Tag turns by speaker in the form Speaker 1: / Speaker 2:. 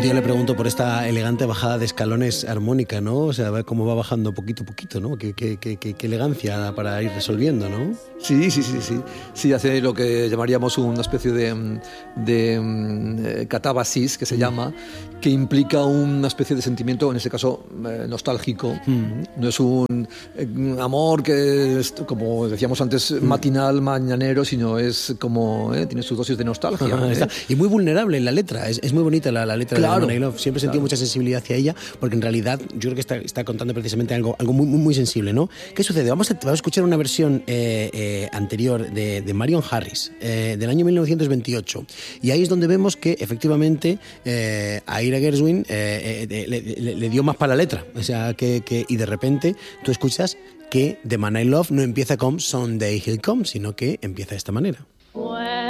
Speaker 1: día le pregunto por esta elegante bajada de escalones armónica, ¿no? O sea, ver cómo va bajando poquito a poquito, ¿no? Qué elegancia para ir resolviendo, ¿no?
Speaker 2: Sí. Sí, hace lo que llamaríamos una especie de catábasis, que se llama, que implica una especie de sentimiento, en este caso nostálgico. No es un amor que es, como decíamos antes, matinal, mañanero, sino es como, tiene sus dosis de nostalgia.
Speaker 1: Y muy vulnerable en la letra, es muy bonita la letra,
Speaker 2: claro,
Speaker 1: de Money Love. Siempre he sentido mucha sensibilidad hacia ella, porque en realidad yo creo que está contando precisamente algo muy sensible, ¿no? ¿Qué sucede? Vamos a escuchar una versión anterior de Marion Harris, del año 1928, y ahí es donde vemos que efectivamente a Ira Gershwin le dio más para la letra, o sea, y de repente tú escuchas que The Man I Love no empieza con Someday He'll Come, sino que empieza de esta manera.